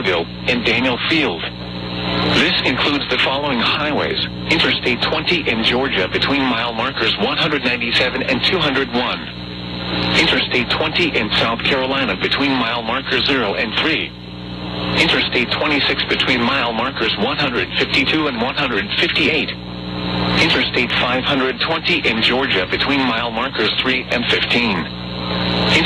Jacksonville, and Daniel Field. This includes the following highways: Interstate 20 in Georgia between mile markers 197 and 201. Interstate 20 in South Carolina between mile markers 0 and 3. Interstate 26 between mile markers 152 and 158. Interstate 520 in Georgia between mile markers 3 and 15.